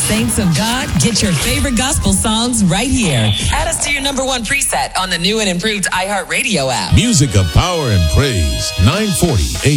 Saints of God, get your favorite gospel songs right here. Add us to your number one preset on the new and improved iHeartRadio app. Music of Power and Praise, 940 AM.